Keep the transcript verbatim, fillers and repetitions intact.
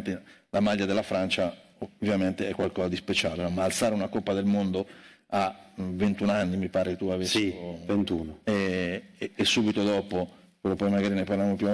ovviamente la maglia della Francia ovviamente è qualcosa di speciale, no? Ma alzare una Coppa del Mondo a ventuno anni, mi pare tu avessi, sì, ventuno, e, e, e subito dopo, quello poi magari ne parliamo più